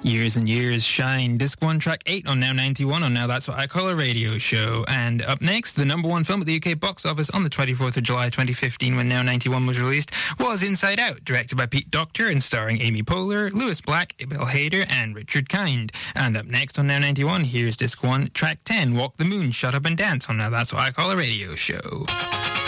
Years and Years, Shine, Disc 1, Track 8 on Now 91 on Now That's What I Call a Radio Show. And up next, the number one film at the UK box office on the 24th of July 2015 when Now 91 was released was Inside Out, directed by Pete Docter and starring Amy Poehler, Lewis Black, Bill Hader and Richard Kind. And up next on Now 91, here's Disc 1, Track 10, Walk the Moon, Shut Up and Dance on Now That's What I Call a Radio Show.